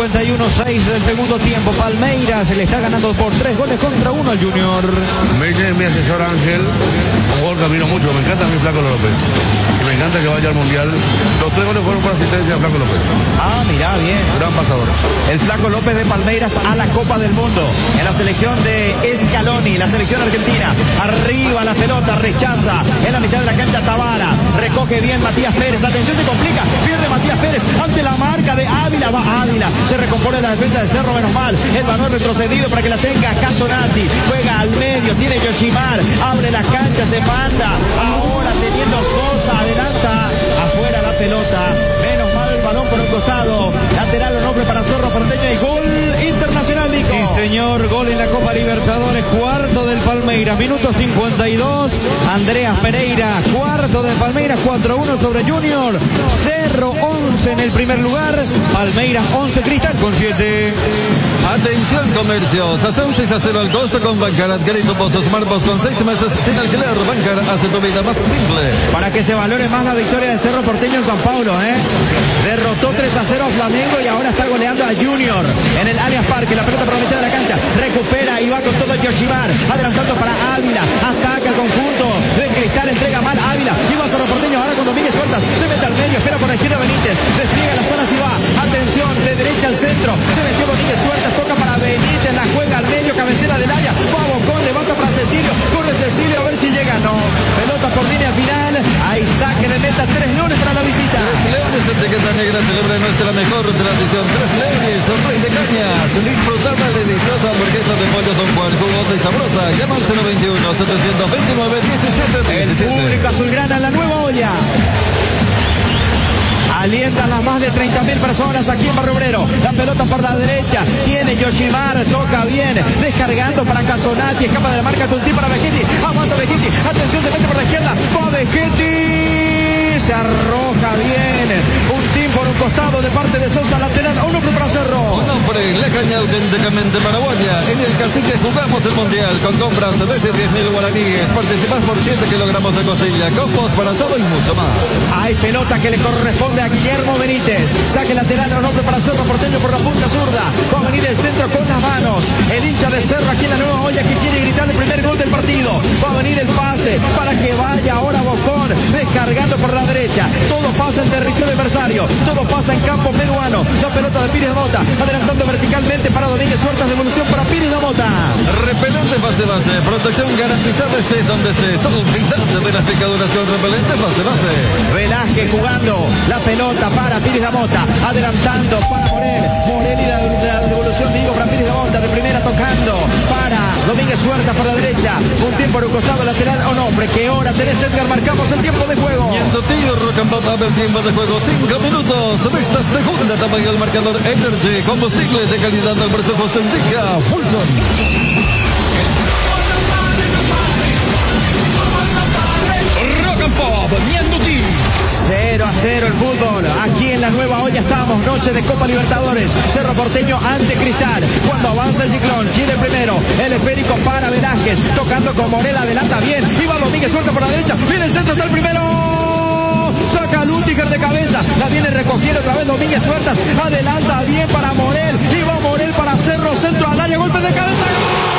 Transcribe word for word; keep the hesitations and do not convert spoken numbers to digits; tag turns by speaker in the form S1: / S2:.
S1: cincuenta y uno seis del segundo tiempo. Palmeiras se le está ganando por tres goles contra uno al Junior.
S2: Me dice mi asesor Ángel, un jugador que admiro mucho, me encanta mi Flaco López. Y me encanta que vaya al Mundial. Los tres goles fueron por asistencia de Flaco López.
S1: Ah, mirá, bien.
S2: Gran pasador.
S1: El Flaco López de Palmeiras a la Copa del Mundo. En la selección de Scaloni, la selección argentina. Arriba la pelota, rechaza. En la mitad de la cancha Tabara. Recoge bien Matías Pérez. Atención, se complica. Pierde Matías Pérez ante la marca de Ávila. Va Ávila. Se recompone la defensa de Cerro, menos mal. El balón retrocedido para que la tenga Casonati. Juega al medio. Tiene Yoshimar. Abre la cancha. Se manda. Ahora teniendo Sosa. Adelanta. Afuera la pelota. Menos mal el balón por un costado. Lateral o nombre para Cerro Porteño y gol internacional, Nico. Sí, señor. Gol en la Copa Libertadores. Cuarto del Palmeiras. Minuto cincuenta y dos. Andreas Pereira. Cuarto del Palmeiras. cuatro uno sobre Junior. Cerro once en el primer lugar. Palmeiras once. Cristal con siete.
S3: Atención comercios, hace un seis a cero al costo con Bancar. Adquiere tu pozo Smartbox con seis meses sin alquiler. Bancar hace tu vida más simple.
S1: Para que se valore más la victoria de Cerro Porteño en San Paulo, ¿eh? Derrotó tres a cero a Flamengo y ahora está goleando a Junior en el Allianz Parque. La pelota por la mitad de la cancha. Recupera y va con todo Yoshimar. Adelantando para Ávila. Ataca el conjunto de Cristal. Entrega mal Ávila. Y va Cerro Porteño ahora con Domínguez Huertas. Se mete al medio. Espera por la izquierda Benítez. Despliega las alas y va. Atención, de derecha al centro. Se metió Domínguez Huertas. Toca para Benítez. La juega al medio. Cabecera del área. Va Bocón. Levanta para Cecilio. Corre Cecilio a ver si llega. No. Pelota por línea final. Ahí saque de meta. Tres leones para la visita.
S3: Tres leones, etiqueta negra, celebra nuestra mejor tradición. Tres leones, rey de cañas. Disfrutar la deliciosa hamburguesa de pollo Don Juan, jugosa y sabrosa. Llama al cero veintiuno, setecientos veintinueve, diecisiete diecisiete.
S1: El público azulgrana en la nueva olla. Alientan las más de treinta mil personas aquí en Barrio Obrero. La pelota por la derecha. Tiene Yoshimar. Toca bien. Descargando para Casonati. Escapa de la marca Tunti para Vegetti. Avanza Vegetti. Atención, se mete por la izquierda. Va Vegetti. Se arroja bien. Un team por un costado de parte de Sosa. Lateral. Un hombre para Cerro.
S3: Onofre, la caña auténticamente paraguaya. En el cacique jugamos el mundial con compras desde diez mil guaraníes. Participás por siete kilogramos de costilla. Combos para asado y mucho más.
S1: Hay pelota que le corresponde a Guillermo Benítez. Saque lateral, un hombre para Cerro Porteño por la punta zurda. Va a venir el centro con las manos. El hincha de Cerro aquí en la nueva olla que quiere gritar el primer gol del partido. Va a venir el pase para que vaya ahora Bocón. Descargando por la derecha. Todo pasa en territorio adversario. Todo pasa en campo peruano. La pelota de Pires de Mota. Adelantando verticalmente para Domínguez Huertas. Devolución para Pires de Mota.
S3: Repelente base base. Protección garantizada estés donde estés. Olvídate de las picaduras con repelente base base.
S1: Velázquez jugando. La pelota para Pires de Mota. Adelantando para Morel. Morel y la, la devolución, digo, para Pires de Mota. De primera tocando para Domínguez Huertas por la derecha. Un tiempo en un costado lateral. Onofre. ¿Qué hora tenés, Edgar? Marcamos el tiempo de juego.
S3: Yendo tío, Rocambota, el tiempo de juego. Cinco minutos de esta segunda etapa y el marcador Energy. Combustible de calidad del presupuesto indica Fulson.
S4: Rock and Pop, Ñanduti.
S1: cero a cero el fútbol. Aquí en la nueva olla estamos. Noche de Copa Libertadores. Cerro Porteño ante Cristal. Cuando avanza el ciclón. Quiere el primero. El esférico para Velázquez. Tocando con Morel. Adelanta bien. Y va Domínguez. Suelta por la derecha. Viene el centro. Está el primero. Saca Lutiger de cabeza. La viene recogiendo otra vez Domínguez Huertas. Adelanta bien para Morel. Y va Morel para Cerro. Centro al área. Golpe de cabeza. ¡Gol!